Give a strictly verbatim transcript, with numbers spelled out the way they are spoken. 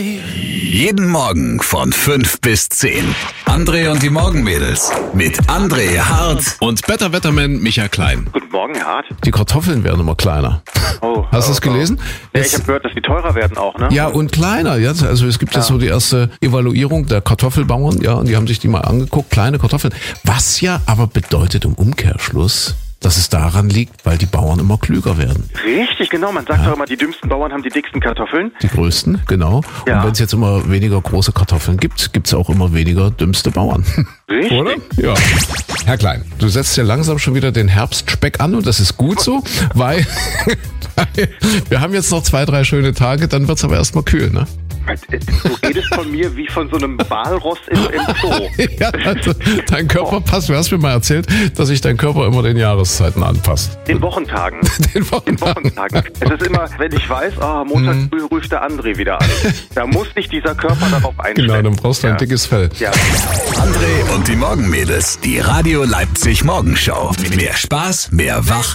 Jeden Morgen von fünf bis zehn. André und die Morgenmädels mit André Hart und Better Wetterman Michael Klein. Guten Morgen, Herr Hart. Die Kartoffeln werden immer kleiner. Oh, Hast du oh, es gelesen? Oh. Ja, Jetzt, ich habe gehört, dass die teurer werden auch, ne? ja, und kleiner. Ja, also es gibt ja. jetzt so die erste Evaluierung der Kartoffelbauern, ja, und die haben sich die mal angeguckt, kleine Kartoffeln. Was ja aber bedeutet im Umkehrschluss, dass es daran liegt, weil die Bauern immer klüger werden. Richtig, genau. Man sagt Ja. doch immer, die dümmsten Bauern haben die dicksten Kartoffeln. Die größten, genau. Ja. Und wenn es jetzt immer weniger große Kartoffeln gibt, gibt es auch immer weniger dümmste Bauern. Richtig. Oder? Ja. Herr Klein, du setzt ja langsam schon wieder den Herbstspeck an und das ist gut so, weil wir haben jetzt noch zwei, drei schöne Tage, dann wird es aber erstmal kühl, ne? Du redest von mir wie von so einem Walross im, im Zoo. Ja, also dein Körper passt. Du hast mir mal erzählt, dass sich dein Körper immer den Jahreszeiten anpasst. Den Wochentagen. Den Wochentagen. Den Wochentagen. Es ist immer, wenn ich weiß, ah, Montag früh ruft der André wieder an. Da muss sich dieser Körper darauf einstellen. Genau, dann brauchst du ein Ja. dickes Fell. Ja. André und die Morgenmädels. Die Radio Leipzig Morgenshow. Mehr Spaß, mehr Wach